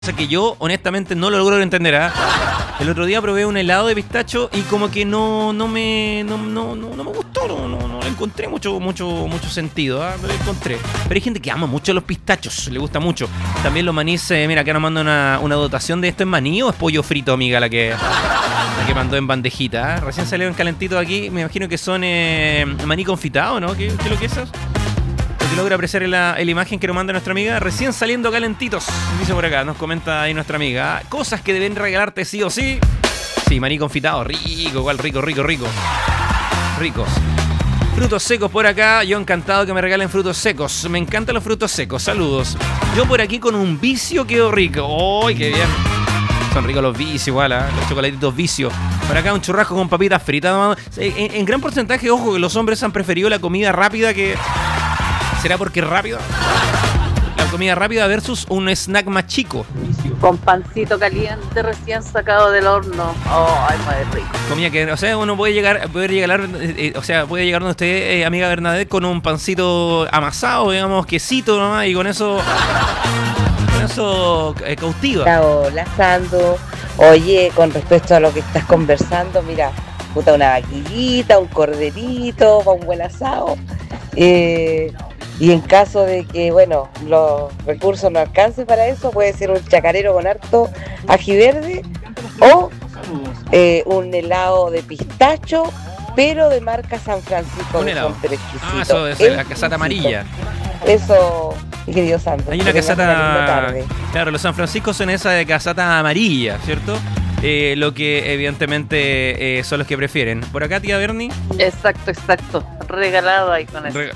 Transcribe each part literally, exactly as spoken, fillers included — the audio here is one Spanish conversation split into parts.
Cosa que yo honestamente no lo logro entender, ¿eh? El otro día probé un helado de pistacho y como que no, no me no, no, no, no me gustó, no, no, no le encontré mucho, mucho, mucho sentido, ¿eh? No le encontré. Pero hay gente que ama mucho los pistachos, le gusta mucho. También los manís, eh, mira, acá nos manda una, una dotación de esto. ¿Es maní o es pollo frito, amiga, la que, la que mandó en bandejita? ¿Eh? Recién salieron calentitos aquí, me imagino que son eh, maní confitado, ¿no? ¿Qué, qué es lo que es eso? Si logra apreciar la, la imagen que nos manda nuestra amiga, recién saliendo calentitos, dice por acá, nos comenta ahí nuestra amiga. Cosas que deben regalarte sí o sí. Sí, maní confitado, rico, igual, rico, rico, rico. Ricos. Frutos secos por acá, yo encantado que me regalen frutos secos. Me encantan los frutos secos, saludos. Yo por aquí con un vicio quedo rico. ¡Ay, qué bien! Son ricos los vicios igual, ¿eh? Los chocolatitos vicios. Por acá un churrasco con papitas fritas. En, en gran porcentaje, ojo, que los hombres han preferido la comida rápida que... ¿Será porque es rápido? La comida rápida versus un snack más chico. Con pancito caliente recién sacado del horno. Oh, ay, madre rico. Comida que, o sea, uno puede llegar, puede llegar, eh, o sea, puede llegar donde usted, eh, amiga Bernadette, con un pancito amasado, digamos, quesito nomás, y con eso, con eso eh, cautiva. Hola, Sandro. Oye, con respecto a lo que estás conversando, mira, puta, una vaquillita, un corderito, para un buen asado. Eh... Y en caso de que, bueno, los recursos no alcancen para eso, puede ser un chacarero con harto ají verde o eh, un helado de pistacho, pero de marca San Francisco. Un helado. Ah, eso es la casata amarilla. Eso, mi querido Sandro. Hay una casata... Claro, los San Francisco son esa de casata amarilla, ¿cierto? Eh, lo que evidentemente eh, son los que prefieren. ¿Por acá, tía Bernie? Exacto, exacto. Regalado ahí con eso. Reg-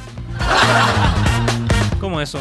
¿Cómo eso?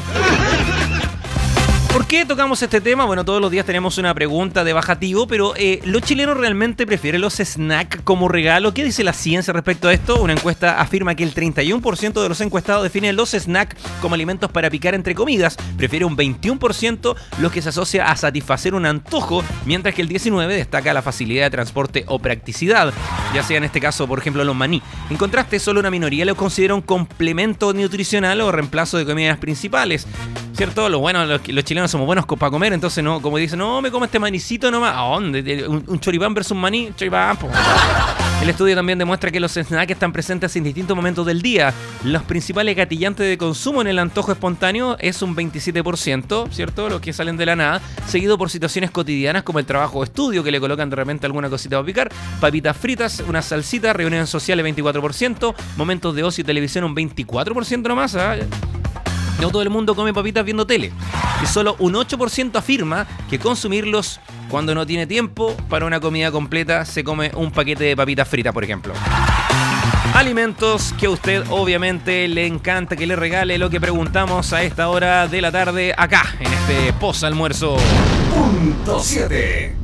¿Por qué tocamos este tema? Bueno, todos los días tenemos una pregunta de bajativo, pero eh, ¿los chilenos realmente prefieren los snacks como regalo? ¿Qué dice la ciencia respecto a esto? Una encuesta afirma que el treinta y uno por ciento de los encuestados definen los snacks como alimentos para picar entre comidas. Prefiere un veintiuno por ciento los que se asocia a satisfacer un antojo, mientras que el diecinueve por ciento destaca la facilidad de transporte o practicidad, ya sea en este caso, por ejemplo, los maní. En contraste, solo una minoría lo considera un complemento nutricional o reemplazo de comidas principales. ¿Cierto? Lo bueno, los, los chilenos somos buenos para comer, entonces no, como dicen, no, me como este manicito nomás. ¿A dónde? ¿Un, un choripán versus maní? Choripán, po. El estudio también demuestra que los snacks están presentes en distintos momentos del día. Los principales gatillantes de consumo en el antojo espontáneo es un veintisiete por ciento, ¿cierto? Los que salen de la nada, seguido por situaciones cotidianas como el trabajo o estudio, que le colocan de repente alguna cosita para picar, papitas fritas, una salsita, reuniones sociales veinticuatro por ciento, momentos de ocio y televisión un veinticuatro por ciento nomás, ¿eh? No todo el mundo come papitas viendo tele. Y solo un ocho por ciento afirma que consumirlos cuando no tiene tiempo para una comida completa se come un paquete de papitas fritas, por ejemplo. Alimentos que a usted obviamente le encanta que le regale, lo que preguntamos a esta hora de la tarde acá, en este post almuerzo. Punto siete.